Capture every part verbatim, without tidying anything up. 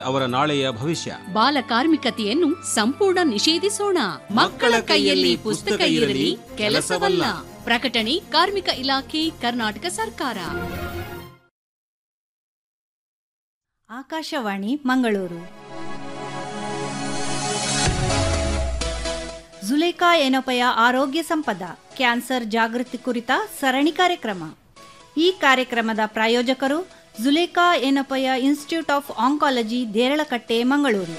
ಅವರ ನಾಳೆಯ ಭವಿಷ್ಯ. ಬಾಲ ಕಾರ್ಮಿಕತೆಯನ್ನು ಸಂಪೂರ್ಣ ನಿಷೇಧಿಸೋಣ. ಮಕ್ಕಳ ಕೈಯಲ್ಲಿ ಪುಸ್ತಕ ಇರಲಿ, ಕೆಲಸವಲ್ಲ. ಪ್ರಕಟಣೆ ಕಾರ್ಮಿಕ ಇಲಾಖೆ, ಕರ್ನಾಟಕ ಸರ್ಕಾರ. ಆಕಾಶವಾಣಿ ಮಂಗಳೂರು. ಜುಲೇಖಾ ಏನೊಪೆಯ ಆರೋಗ್ಯ ಸಂಪದ ಕ್ಯಾನ್ಸರ್ ಜಾಗೃತಿ ಕುರಿತ ಸರಣಿ ಕಾರ್ಯಕ್ರಮ. ಈ ಕಾರ್ಯಕ್ರಮದ ಪ್ರಾಯೋಜಕರು Zulekha ಏನೊಪೆಯ institute of oncology, Deralakatte, Mangaluru.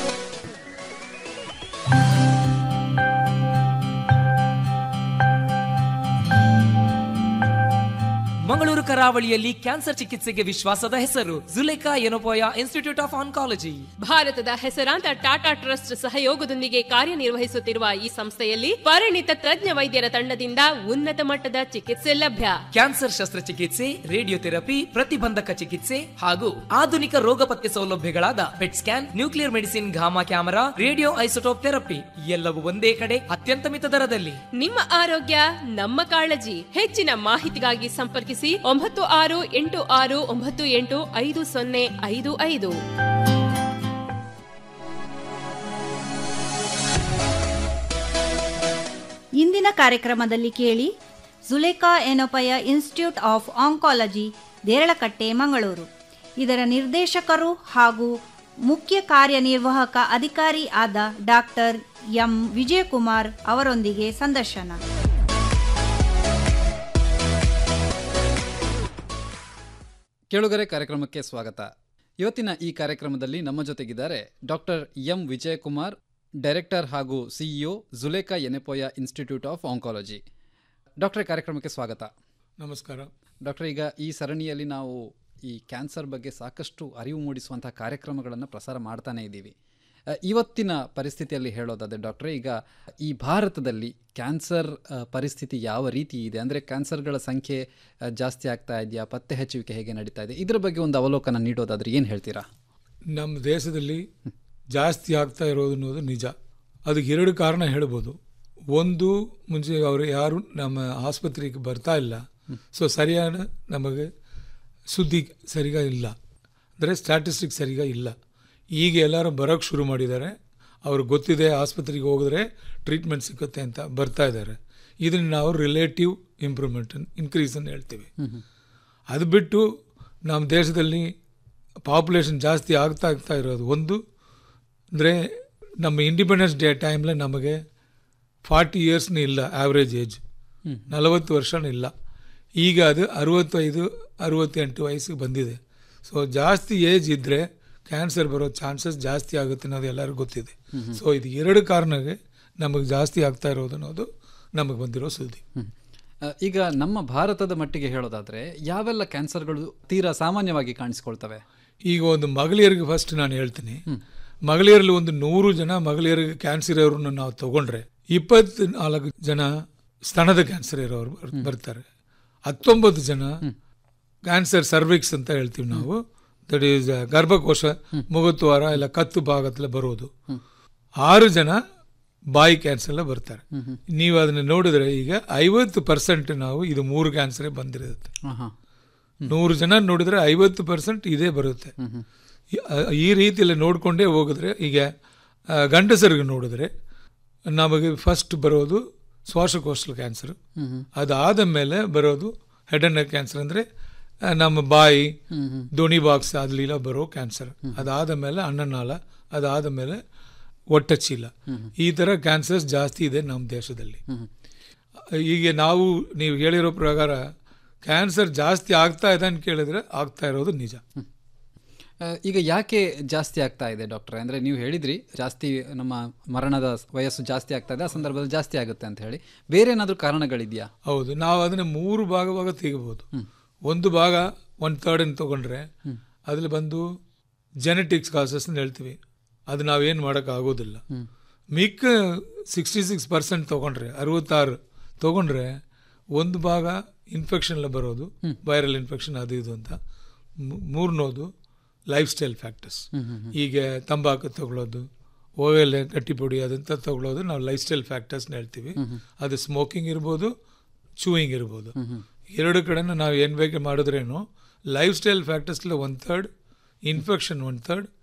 Mangaluru ಕರಾವಳಿಯಲ್ಲಿ ಕ್ಯಾನ್ಸರ್ ಚಿಕಿತ್ಸೆಗೆ ವಿಶ್ವಾಸದ ಹೆಸರು ಜುಲೇಖಾ ಏನೊಪೆಯ ಇನ್ಸ್ಟಿಟ್ಯೂಟ್ ಆಫ್ ಆಂಕಾಲಜಿ. ಭಾರತದ ಹೆಸರಾಂತ ಟಾಟಾ ಟ್ರಸ್ಟ್ ಸಹಯೋಗದೊಂದಿಗೆ ಕಾರ್ಯನಿರ್ವಹಿಸುತ್ತಿರುವ ಈ ಸಂಸ್ಥೆಯಲ್ಲಿ ಪರಿಣಿತ ತಜ್ಞ ವೈದ್ಯರ ತಂಡದಿಂದ ಉನ್ನತ ಮಟ್ಟದ ಚಿಕಿತ್ಸೆ ಲಭ್ಯ. ಕ್ಯಾನ್ಸರ್ ಶಸ್ತ್ರಚಿಕಿತ್ಸೆ, ರೇಡಿಯೋಥೆರಪಿ, ಪ್ರತಿಬಂಧಕ ಚಿಕಿತ್ಸೆ ಹಾಗೂ ಆಧುನಿಕ ರೋಗ ಪತ್ತೆ ಸೌಲಭ್ಯಗಳಾದ pet scan, nuclear medicine, gamma camera, radio isotope therapy ಎಲ್ಲವೂ ಒಂದೇ ಕಡೆ ಅತ್ಯಂತ ಮಿತ ದರದಲ್ಲಿ. ನಿಮ್ಮ ಆರೋಗ್ಯ ನಮ್ಮ ಕಾಳಜಿ. ಹೆಚ್ಚಿನ ಮಾಹಿತಿಗಾಗಿ ಸಂಪರ್ಕಿಸಿ ಒಂಬತ್ತು ಆರು ಎಂಟು ಆರು ಒಂಬತ್ತು ಎಂಟು ಐದು ಸೊನ್ನೆ ಐದು ಐದು. ಇಂದಿನ ಕಾರ್ಯಕ್ರಮದಲ್ಲಿ ಕೇಳಿ Zulekha ಏನೊಪೆಯ institute of oncology, Deralakatte, Mangaluru. ಇದರ ನಿರ್ದೇಶಕರು ಹಾಗೂ ಮುಖ್ಯ ಕಾರ್ಯನಿರ್ವಾಹಕ ಅಧಿಕಾರಿ ಆದ ಡಾಕ್ಟರ್ ಎಂ ವಿಜಯಕುಮಾರ್ ಅವರೊಂದಿಗೆ ಸಂದರ್ಶನ. ಕೇಳುಗರೆ, ಕಾರ್ಯಕ್ರಮಕ್ಕೆ ಸ್ವಾಗತ. ಇವತ್ತಿನ ಈ ಕಾರ್ಯಕ್ರಮದಲ್ಲಿ ನಮ್ಮ ಜೊತೆಗಿದ್ದಾರೆ ಡಾಕ್ಟರ್ ಎಂ ವಿಜಯಕುಮಾರ್, ಡೈರೆಕ್ಟರ್ ಹಾಗೂ CEO Zulekha ಏನೊಪೆಯ institute of oncology. Doctor, ಕಾರ್ಯಕ್ರಮಕ್ಕೆ ಸ್ವಾಗತ. ನಮಸ್ಕಾರ ಡಾಕ್ಟರ್. ಈಗ ಈ ಸರಣಿಯಲ್ಲಿ ನಾವು ಈ ಕ್ಯಾನ್ಸರ್ ಬಗ್ಗೆ ಸಾಕಷ್ಟು ಅರಿವು ಮೂಡಿಸುವಂಥ ಕಾರ್ಯಕ್ರಮಗಳನ್ನು ಪ್ರಸಾರ ಮಾಡ್ತಾನೆ ಇದ್ದೀವಿ. ಇವತ್ತಿನ ಪರಿಸ್ಥಿತಿಯಲ್ಲಿ ಹೇಳೋದಾದರೆ ಡಾಕ್ಟ್ರೆ, ಈಗ ಈ ಭಾರತದಲ್ಲಿ ಕ್ಯಾನ್ಸರ್ ಪರಿಸ್ಥಿತಿ ಯಾವ ರೀತಿ ಇದೆ? ಅಂದರೆ ಕ್ಯಾನ್ಸರ್ಗಳ ಸಂಖ್ಯೆ ಜಾಸ್ತಿ ಆಗ್ತಾ ಇದೆಯಾ? ಪತ್ತೆ ಹಚ್ಚುವಿಕೆ ಹೇಗೆ ನಡೀತಾ ಇದೆ? ಇದರ ಬಗ್ಗೆ ಒಂದು ಅವಲೋಕನ ನೀಡೋದಾದರೆ ಏನು ಹೇಳ್ತೀರಾ? ನಮ್ಮ ದೇಶದಲ್ಲಿ ಜಾಸ್ತಿ ಆಗ್ತಾ ಇರೋದು ಅನ್ನೋದು ನಿಜ. ಅದಕ್ಕೆ ಎರಡು ಕಾರಣ ಹೇಳ್ಬೋದು. ಒಂದು, ಮುಂಚೆ ಅವರು ಯಾರು ನಮ್ಮ ಆಸ್ಪತ್ರೆಗೆ ಬರ್ತಾ ಇಲ್ಲ, ಸೊ ಸರಿಯಾದ ನಮಗೆ ಸುದ್ದಿ ಸರಿಗ ಇಲ್ಲ, ಅಂದರೆ ಸ್ಟ್ಯಾಟಿಸ್ಟಿಕ್ಸ್ ಸರಿಗ ಇಲ್ಲ. ಈಗ ಎಲ್ಲರೂ ಬರೋಕ್ಕೆ ಶುರು ಮಾಡಿದ್ದಾರೆ. ಅವ್ರಿಗೆ ಗೊತ್ತಿದೆ ಆಸ್ಪತ್ರೆಗೆ ಹೋಗಿದ್ರೆ ಟ್ರೀಟ್ಮೆಂಟ್ ಸಿಗುತ್ತೆ ಅಂತ ಬರ್ತಾ ಇದ್ದಾರೆ. ಇದನ್ನು ನಾವು ರಿಲೇಟಿವ್ ಇಂಪ್ರೂವ್ಮೆಂಟ್, ಇನ್ಕ್ರೀಸ್ ಅಂತ ಹೇಳ್ತೀವಿ. ಅದು ಬಿಟ್ಟು ನಮ್ಮ ದೇಶದಲ್ಲಿ ಪಾಪ್ಯುಲೇಷನ್ ಜಾಸ್ತಿ ಆಗ್ತಾ ಆಗ್ತಾ ಇರೋದು ಒಂದು ಅಂದರೆ, ನಮ್ಮ ಇಂಡಿಪೆಂಡೆನ್ಸ್ ಡೇ ಟೈಮ್ಲೆ ನಮಗೆ ಫಾರ್ಟಿ ಇಯರ್ಸ್ನೂ ಇಲ್ಲ ಆ್ಯಾವ್ರೇಜ್ ಏಜ್, ನಲವತ್ತು ವರ್ಷನೂ ಇಲ್ಲ. ಈಗ ಅದು ಅರುವತ್ತೈದು ಅರುವತ್ತೆಂಟು ವಯಸ್ಸಿಗೆ ಬಂದಿದೆ. ಸೊ ಜಾಸ್ತಿ ಏಜ್ ಇದ್ದರೆ ಕ್ಯಾನ್ಸರ್ ಬರೋ ಚಾನ್ಸಸ್ ಜಾಸ್ತಿ ಆಗುತ್ತೆ ಅನ್ನೋದು ಎಲ್ಲರಿಗೂ ಗೊತ್ತಿದೆ. ಸೊ ಇದು ಎರಡು ಕಾರಣಕ್ಕೆ ನಮಗೆ ಜಾಸ್ತಿ ಆಗ್ತಾ ಇರೋದು ಅನ್ನೋದು ನಮಗೆ ಬಂದಿರೋ ಸುದ್ದಿ. ಈಗ ನಮ್ಮ ಭಾರತದ ಮಟ್ಟಿಗೆ ಹೇಳೋದಾದರೆ ಯಾವೆಲ್ಲ ಕ್ಯಾನ್ಸರ್ಗಳು ತೀರಾ ಸಾಮಾನ್ಯವಾಗಿ ಕಾಣಿಸ್ಕೊಳ್ತವೆ? ಈಗ ಒಂದು ಮಹಿಳೆಯರಿಗೆ ಫಸ್ಟ್ ನಾನು ಹೇಳ್ತೀನಿ. ಮಹಿಳೆಯರಲ್ಲಿ ಒಂದು ನೂರು ಜನ ಮಹಿಳೆಯರಿಗೆ ಕ್ಯಾನ್ಸರ್ ಇರೋರನ್ನ ನಾವು ತಗೊಂಡ್ರೆ ಇಪ್ಪತ್ತು ನಾಲ್ಕು ಜನ ಸ್ತನದ ಕ್ಯಾನ್ಸರ್ ಇರೋರು ಬರ್ತಾರೆ. ಹತ್ತೊಂಬತ್ತು ಜನ ಕ್ಯಾನ್ಸರ್ ಸರ್ವಿಕ್ಸ್ ಅಂತ ಹೇಳ್ತೀವಿ ನಾವು, ದಟ್ ಈಸ್ ಗರ್ಭಕೋಶ, ಮುಖದ್ವಾರ ಇಲ್ಲ ಕತ್ತು ಭಾಗದಲ್ಲ ಬರೋದು. ಆರು ಜನ ಬಾಯಿ ಕ್ಯಾನ್ಸರ್ ಎಲ್ಲ ಬರ್ತಾರೆ. ನೀವು ಅದನ್ನ ನೋಡಿದ್ರೆ ಈಗ ಐವತ್ತು ಪರ್ಸೆಂಟ್ ನಾವು ಇದು ಮೂರು ಕ್ಯಾನ್ಸರೇ ಬಂದಿರುತ್ತೆ. ನೂರು ಜನ ನೋಡಿದ್ರೆ ಐವತ್ತು ಪರ್ಸೆಂಟ್ ಇದೇ ಬರುತ್ತೆ. ಈ ರೀತಿಯಲ್ಲಿ ನೋಡಿಕೊಂಡೇ ಹೋಗಿದ್ರೆ, ಈಗ ಗಂಡಸರಿಗೆ ನೋಡಿದ್ರೆ ನಮಗೆ ಫಸ್ಟ್ ಬರೋದು ಶ್ವಾಸಕೋಶ ಕ್ಯಾನ್ಸರ್, ಅದಾದ ಮೇಲೆ ಬರೋದು ಹೆಡ್ ಅಂಡ್ ನೆಕ್ ಕ್ಯಾನ್ಸರ್, ಅಂದರೆ ನಮ್ಮ ಬಾಯಿ ದೋಣಿ ಬಾಕ್ಸ್ ಅದಲಿಲ್ಲ ಬರೋ ಕ್ಯಾನ್ಸರ್, ಅದಾದ ಮೇಲೆ ಅನ್ನನಾಳ, ಅದಾದ ಮೇಲೆ ಹೊಟ್ಟೆ ಚೀಲ. ಈ ಥರ ಕ್ಯಾನ್ಸರ್ಸ್ ಜಾಸ್ತಿ ಇದೆ ನಮ್ಮ ದೇಶದಲ್ಲಿ. ಈಗ ನಾವು ನೀವು ಹೇಳಿರೋ ಪ್ರಕಾರ ಕ್ಯಾನ್ಸರ್ ಜಾಸ್ತಿ ಆಗ್ತಾ ಇದೆ ಅಂತ ಕೇಳಿದ್ರೆ ಆಗ್ತಾ ಇರೋದು ನಿಜ. ಈಗ ಯಾಕೆ ಜಾಸ್ತಿ ಆಗ್ತಾ ಇದೆ ಡಾಕ್ಟ್ರೆ? ಅಂದರೆ ನೀವು ಹೇಳಿದ್ರಿ ಜಾಸ್ತಿ ನಮ್ಮ ಮರಣದ ವಯಸ್ಸು ಜಾಸ್ತಿ ಆಗ್ತಾ ಇದೆ, ಆ ಸಂದರ್ಭದಲ್ಲಿ ಜಾಸ್ತಿ ಆಗುತ್ತೆ ಅಂತ ಹೇಳಿ. ಬೇರೆ ಏನಾದರೂ ಕಾರಣಗಳಿದೆಯಾ? ಹೌದು, ನಾವು ಅದನ್ನು ಮೂರು ಭಾಗವಾಗ ತೆಗಿಬೋದು. ಒಂದು ಭಾಗ ಒನ್ ಥರ್ಡ್ ಅಂತ ತೊಗೊಂಡ್ರೆ ಅದ್ರಲ್ಲಿ ಬಂದು ಜೆನೆಟಿಕ್ಸ್ ಕಾಸಸ್ ಅಂತ ಹೇಳ್ತೀವಿ, ಅದು ನಾವೇನು ಮಾಡೋಕ್ಕಾಗೋದಿಲ್ಲ. ಮಿಕ್ಕ ಸಿಕ್ಸ್ಟಿ ಸಿಕ್ಸ್ ಪರ್ಸೆಂಟ್ ತೊಗೊಂಡ್ರೆ, ಅರವತ್ತಾರು ತೊಗೊಂಡ್ರೆ ಒಂದು ಭಾಗ ಇನ್ಫೆಕ್ಷನ್ ಎಲ್ಲ ಬರೋದು, ವೈರಲ್ ಇನ್ಫೆಕ್ಷನ್ ಅದು ಇದು ಅಂತ. ಮೂರನೋದು ಲೈಫ್ ಸ್ಟೈಲ್ ಫ್ಯಾಕ್ಟರ್ಸ್. ಈಗ ತಂಬಾಕು ತಗೊಳ್ಳೋದು, ಓವೆಲ್ ಗಟ್ಟಿ ಪುಡಿ ಅದಂತ ತಗೊಳ್ಳೋದು ನಾವು ಲೈಫ್ ಸ್ಟೈಲ್ ಫ್ಯಾಕ್ಟರ್ಸ್ನ ಹೇಳ್ತೀವಿ. ಅದು ಸ್ಮೋಕಿಂಗ್ ಇರ್ಬೋದು, ಚೂಯಿಂಗ್ ಇರ್ಬೋದು. ಎರಡು ಕಡೆನೂ ನಾವು ಏನು ಬೇಕು ಮಾಡಿದ್ರೇನು life style ಫ್ಯಾಕ್ಟರ್ಸ್ಲ one third, infection one third,